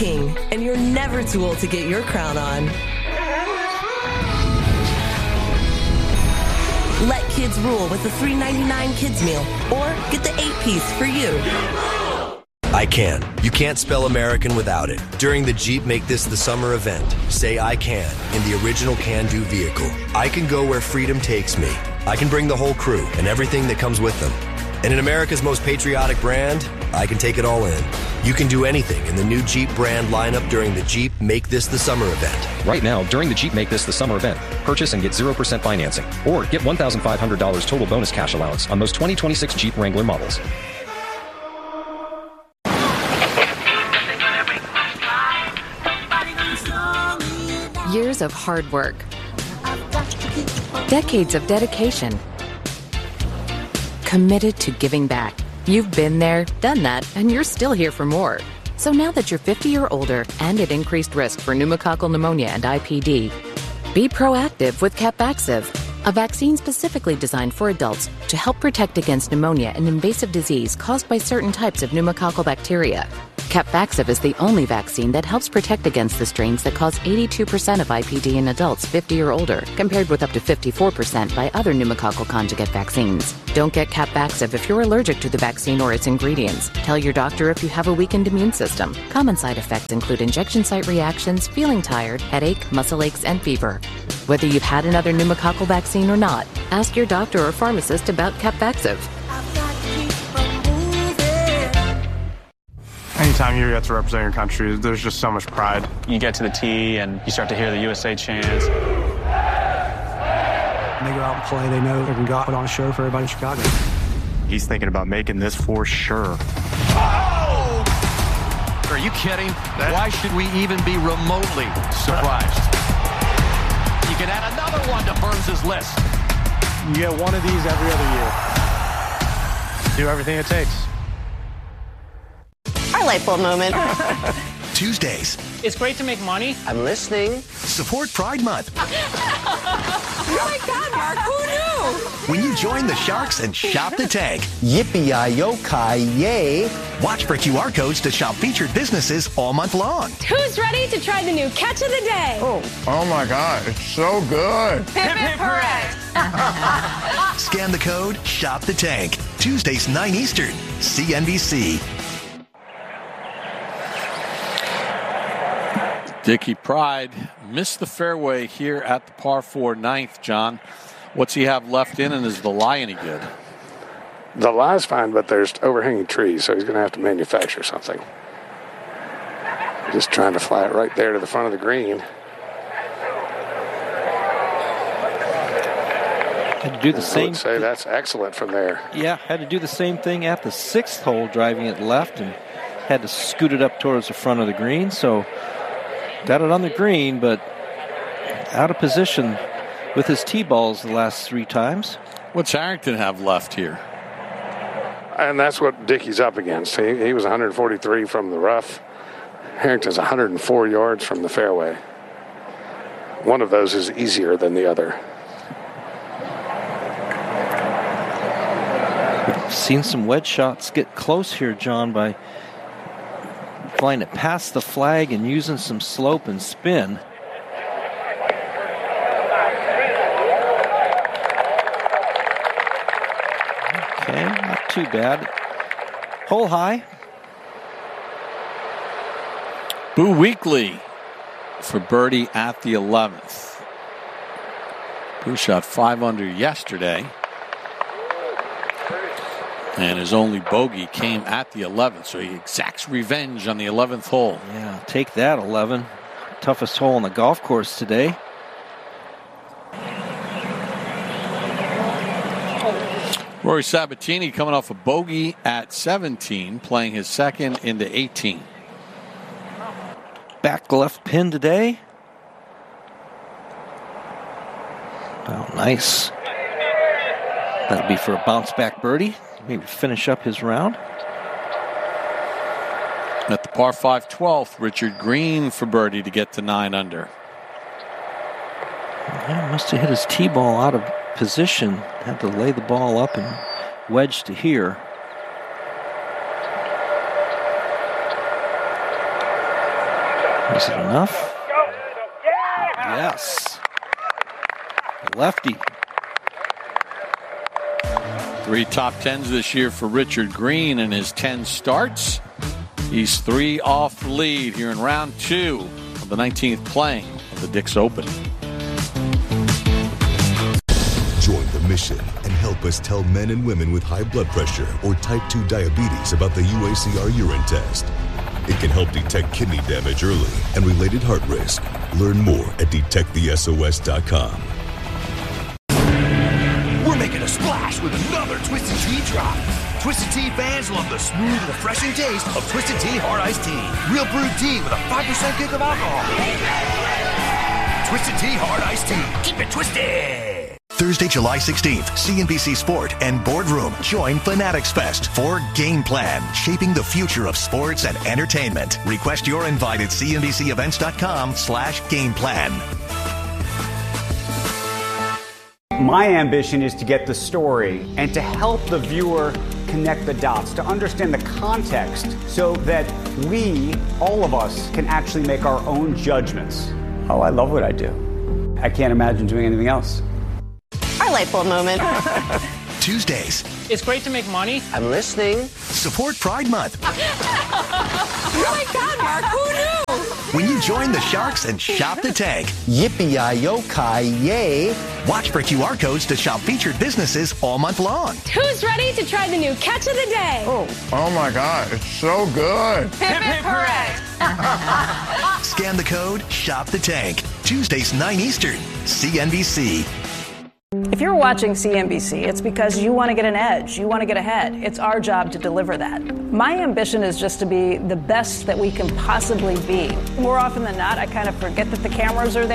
king, and you're never too old to get your crown on. Let kids rule with the $3.99 kids meal, or get the 8-piece for you. I can. You can't spell American without it. During the Jeep Make This the Summer event, say I can in the original can-do vehicle. I can go where freedom takes me. I can bring the whole crew and everything that comes with them. And in America's most patriotic brand, I can take it all in. You can do anything in the new Jeep brand lineup during the Jeep Make This the Summer event. Right now, during the Jeep Make This the Summer event, purchase and get 0% financing. Or get $1,500 total bonus cash allowance on most 2026 Jeep Wrangler models. Years of hard work. Decades of dedication. Committed to giving back. You've been there, done that, and you're still here for more. So now that you're 50 or older and at increased risk for pneumococcal pneumonia and IPD, be proactive with Capvaxive, a vaccine specifically designed for adults to help protect against pneumonia and invasive disease caused by certain types of pneumococcal bacteria. Capvaxive is the only vaccine that helps protect against the strains that cause 82% of IPD in adults 50 or older, compared with up to 54% by other pneumococcal conjugate vaccines. Don't get Capvaxive if you're allergic to the vaccine or its ingredients. Tell your doctor if you have a weakened immune system. Common side effects include injection site reactions, feeling tired, headache, muscle aches, and fever. Whether you've had another pneumococcal vaccine or not, ask your doctor or pharmacist about Capvaxive. Anytime you get to represent your country, there's just so much pride. You get to the tee and you start to hear the USA chants. When they go out and play, they know they can go out and put on a show for everybody in Chicago. He's thinking about making this for sure. Oh! Are you kidding? Why should we even be remotely surprised? You can add another one to Burns' list. You get one of these every other year. Do everything it takes. Our light bulb moment. Tuesdays. It's great to make money. I'm listening. Support Pride Month. Oh my God, Mark, who knew? When you join the Sharks and shop the tank. Yippee-yi-yo-ki-yay. Watch for QR codes to shop featured businesses all month long. Who's ready to try the new catch of the day? Oh my God, it's so good. Hip hip hooray. Scan the code, shop the tank. Tuesdays, 9 Eastern. CNBC. Dickie Pride missed the fairway here at the par 4 ninth, John. What's he have left in, and is the lie any good? The lie's fine, but there's overhanging trees, so he's going to have to manufacture something. Just trying to fly it right there to the front of the green. Had to do the same. I would say that's excellent from there. Yeah, had to do the same thing at the 6th hole, driving it left, and had to scoot it up towards the front of the green, so got it on the green, but out of position with his tee balls the last 3 times. What's Harrington have left here? And that's what Dickie's up against. He was 143 from the rough. Harrington's 104 yards from the fairway. One of those is easier than the other. Seen some wedge shots get close here, John, by flying it past the flag and using some slope and spin. Okay, not too bad. Hole high. Boo Weekley for birdie at the 11th. Boo shot 5 under yesterday. And his only bogey came at the 11th, so he exacts revenge on the 11th hole. Yeah, take that, 11. Toughest hole on the golf course today. Rory Sabatini coming off a bogey at 17, playing his second into 18. Back left pin today. Oh, nice. That'll be for a bounce back birdie. Maybe finish up his round. At the par 5 12th, Richard Green for birdie to get to 9 under. Yeah, must have hit his tee ball out of position. Had to lay the ball up and wedge to here. Is it enough? Yes. Lefty. 3 top tens this year for Richard Green in his 10 starts. He's 3 off the lead here in round 2 of the 19th playing of the Dix Open. Join the mission and help us tell men and women with high blood pressure or type 2 diabetes about the UACR urine test. It can help detect kidney damage early and related heart risk. Learn more at detectthesos.com. We're making a splash with another Twisted Tea drop. Twisted Tea fans love the smooth, refreshing taste of Twisted Tea Hard Iced Tea. Real brewed tea with a 5% kick of alcohol. Twisted Tea Hard Iced Tea. Keep it twisted. Thursday, July 16th, CNBC Sport and Boardroom join Fanatics Fest for Game Plan, shaping the future of sports and entertainment. Request your invite at cnbcevents.com/gameplan. My ambition is to get the story and to help the viewer connect the dots, to understand the context so that we, all of us, can actually make our own judgments. Oh, I love what I do. I can't imagine doing anything else. Our light bulb moment. Tuesdays. It's great to make money. I'm listening. Support Pride Month. Oh my God, Mark, who knew? When you join the Sharks and shop the tank. Yippee-yi-yo-ki-yay. Watch for QR codes to shop featured businesses all month long. Who's ready to try the new catch of the day? Oh my God, it's so good. Hip hip hooray. Scan the code, shop the tank. Tuesdays, 9 Eastern. CNBC. If you're watching CNBC, it's because you want to get an edge. You want to get ahead. It's our job to deliver that. My ambition is just to be the best that we can possibly be. More often than not, I kind of forget that the cameras are there.